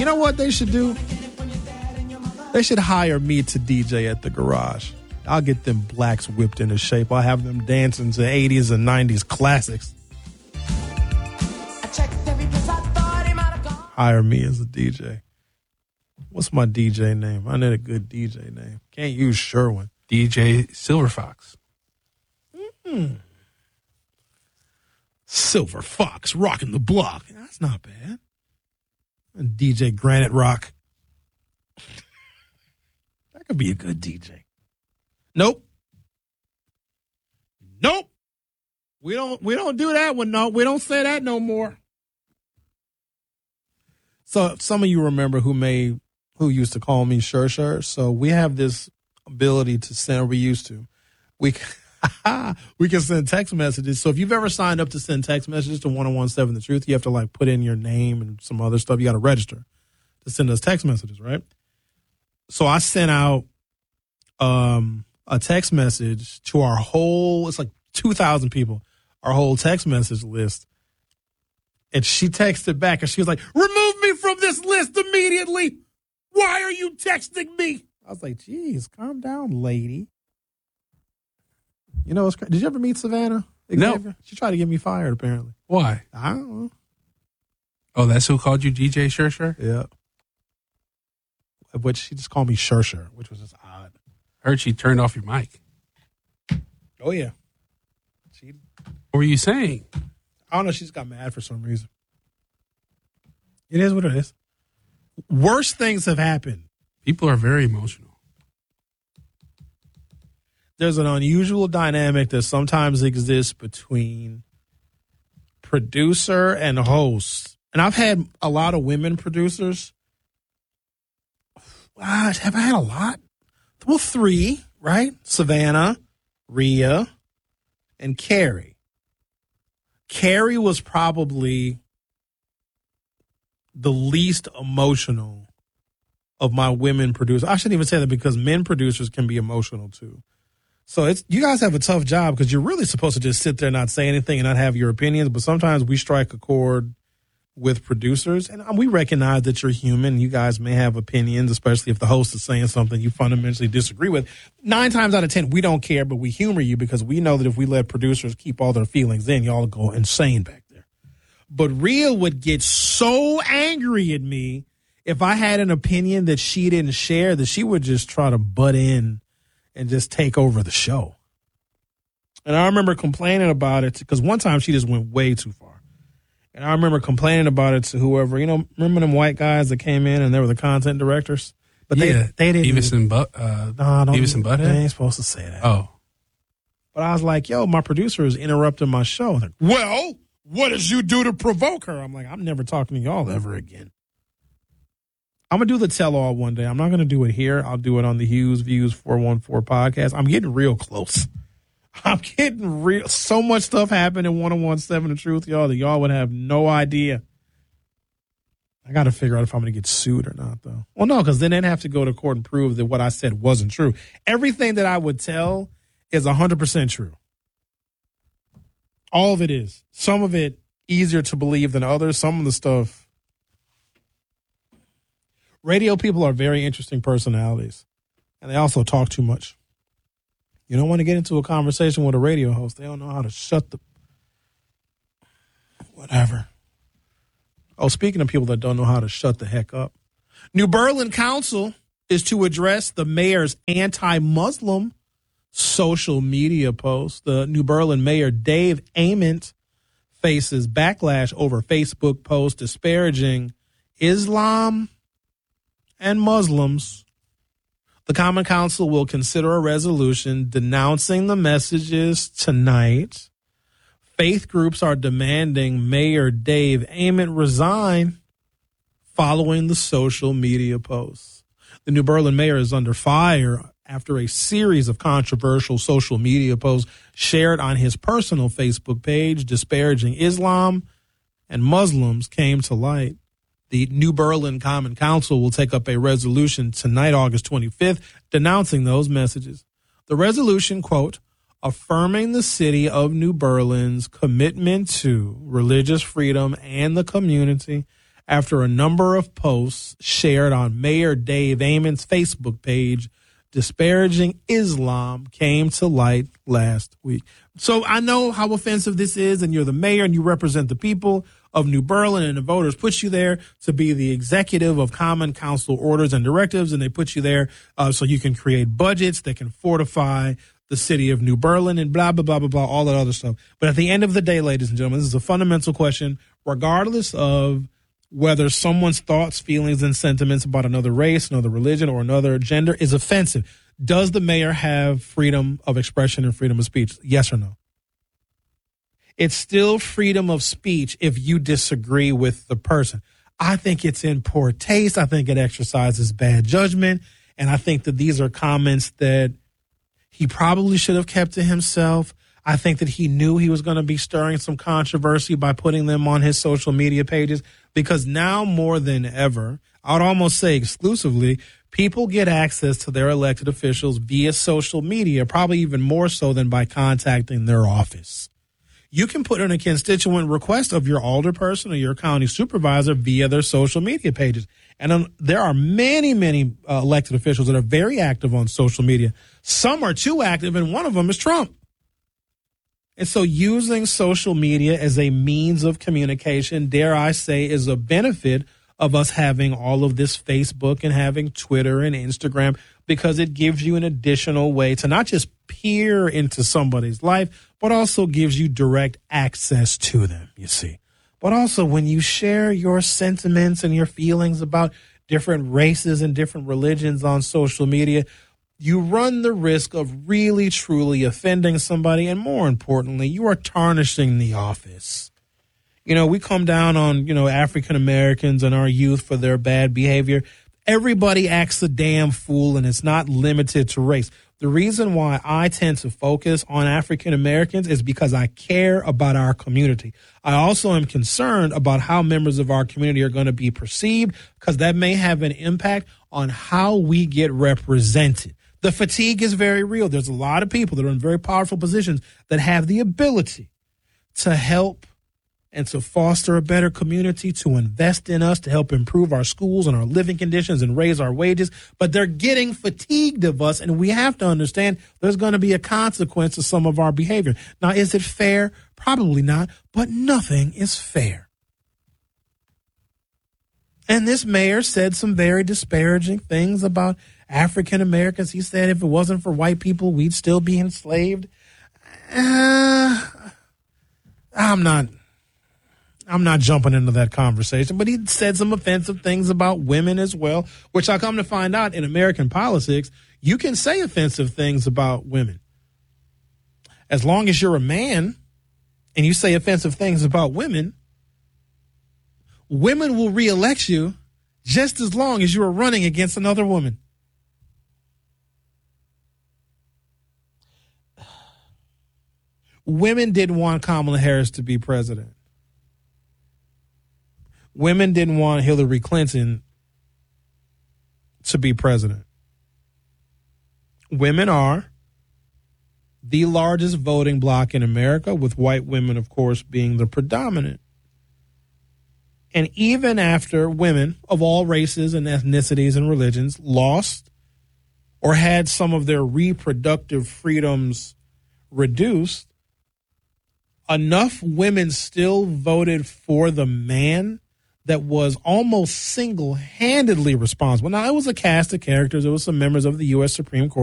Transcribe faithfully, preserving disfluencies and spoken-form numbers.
You know what they should do? They should hire me to D J at the garage. I'll get them blacks whipped into shape. I'll have them dancing to eighties and nineties classics. Hire me as a D J. What's my D J name? I need a good D J name. Can't use Sherwin. D J Silver Fox. Mm-hmm. Silver Fox rocking the block. That's not bad. And D J Granite Rock. That could be a good D J. Nope. Nope. We don't we don't do that one. No, we don't say that no more. So some of you remember who may who used to call me Sure Sure. So we have this ability to send, or we used to. We we can send text messages. So if you've ever signed up to send text messages to one oh one seven The Truth, you have to like put in your name and some other stuff. You got to register to send us text messages, right? So I sent out um, a text message to our whole, it's like two thousand people, our whole text message list. And she texted back and she was like, remove me from this list immediately. Why are you texting me? I was like, geez, calm down, lady. You know, it's crazy. Did you ever meet Savannah? Xavier? No. She tried to get me fired, apparently. Why? I don't know. Oh, that's who called you D J Sure Sure? Yeah. Which she just called me Sure Sure, which was just odd. Heard she turned off your mic. Oh, yeah. She. What were you saying? I don't know. She just got mad for some reason. It is what it is. Worse things have happened. People are very emotional. There's an unusual dynamic that sometimes exists between producer and host. And I've had a lot of women producers. Uh, have I had a lot? Well, three, right? Savannah, Rhea, and Carrie. Carrie was probably the least emotional of my women producers. I shouldn't even say that because men producers can be emotional too. So it's you guys have a tough job because you're really supposed to just sit there and not say anything and not have your opinions. But sometimes we strike a chord with producers, and we recognize that you're human. You guys may have opinions, especially if the host is saying something you fundamentally disagree with. Nine times out of ten, we don't care, but we humor you because we know that if we let producers keep all their feelings in, y'all go insane back there. But Rhea would get so angry at me if I had an opinion that she didn't share that she would just try to butt in and just take over the show. And I remember complaining about it because one time she just went way too far. And I remember complaining about it to whoever, you know, remember them white guys that came in and they were the content directors? But yeah, they, they didn't. Beavis and, but, uh, no, don't, Beavis and Butthead? They ain't supposed to say that. Oh. But I was like, yo, my producer is interrupting my show. Like, well, what did you do to provoke her? I'm like, I'm never talking to y'all ever again. I'm going to do the tell-all one day. I'm not going to do it here. I'll do it on the Hughes Views four one four podcast. I'm getting real close. I'm getting real. So much stuff happened in one oh one seven The Truth, y'all, that y'all would have no idea. I got to figure out if I'm going to get sued or not, though. Well, no, because then they'd have to go to court and prove that what I said wasn't true. Everything that I would tell is one hundred percent true. All of it is. Some of it easier to believe than others. Some of the stuff. Radio people are very interesting personalities, and they also talk too much. You don't want to get into a conversation with a radio host. They don't know how to shut the... Whatever. Oh, speaking of people that don't know how to shut the heck up. New Berlin Council is to address the mayor's anti-Muslim social media posts. The New Berlin mayor, Dave Ament, faces backlash over Facebook posts disparaging Islam and Muslims. The Common Council will consider a resolution denouncing the messages tonight. Faith groups are demanding Mayor Dave Ament resign following the social media posts. The New Berlin mayor is under fire after a series of controversial social media posts shared on his personal Facebook page disparaging Islam and Muslims came to light. The New Berlin Common Council will take up a resolution tonight, August twenty-fifth, denouncing those messages. The resolution, quote, affirming the city of New Berlin's commitment to religious freedom and the community, after a number of posts shared on Mayor Dave Amon's Facebook page disparaging Islam came to light last week. So I know how offensive this is, and you're the mayor and you represent the people of New Berlin, and the voters put you there to be the executive of common council orders and directives, and they put you there uh, so you can create budgets that can fortify the city of New Berlin and blah, blah, blah, blah, blah, all that other stuff. But at the end of the day, ladies and gentlemen, this is a fundamental question, regardless of whether someone's thoughts, feelings, and sentiments about another race, another religion, or another gender is offensive. Does the mayor have freedom of expression and freedom of speech? Yes or no? It's still freedom of speech if you disagree with the person. I think it's in poor taste. I think it exercises bad judgment. And I think that these are comments that he probably should have kept to himself. I think that he knew he was going to be stirring some controversy by putting them on his social media pages, because now more than ever, I'd almost say exclusively, people get access to their elected officials via social media, probably even more so than by contacting their office. You can put in a constituent request of your alderperson or your county supervisor via their social media pages. And um, there are many, many uh, elected officials that are very active on social media. Some are too active, and one of them is Trump. And so using social media as a means of communication, dare I say, is a benefit of us having all of this Facebook and having Twitter and Instagram, because it gives you an additional way to not just peer into somebody's life, but also gives you direct access to them, you see. But also when you share your sentiments and your feelings about different races and different religions on social media, you run the risk of really, truly offending somebody. And more importantly, you are tarnishing the office. You know, we come down on, you know, African Americans and our youth for their bad behavior. Everybody acts a damn fool, and it's not limited to race. The reason why I tend to focus on African Americans is because I care about our community. I also am concerned about how members of our community are going to be perceived, because that may have an impact on how we get represented. The fatigue is very real. There's a lot of people that are in very powerful positions that have the ability to help and to foster a better community, to invest in us, to help improve our schools and our living conditions and raise our wages. But they're getting fatigued of us, and we have to understand there's going to be a consequence to some of our behavior. Now, is it fair? Probably not, but nothing is fair. And this mayor said some very disparaging things about African Americans. He said if it wasn't for white people, we'd still be enslaved. Uh, I'm not... I'm not jumping into that conversation, but he said some offensive things about women as well, which I come to find out in American politics, you can say offensive things about women. As long as you're a man and you say offensive things about women, women will reelect you just as long as you are running against another woman. Women didn't want Kamala Harris to be president. Women didn't want Hillary Clinton to be president. Women are the largest voting bloc in America, with white women, of course, being the predominant. And even after women of all races and ethnicities and religions lost or had some of their reproductive freedoms reduced, enough women still voted for the man that was almost single-handedly responsible. Now, it was a cast of characters. It was some members of the U S Supreme Court.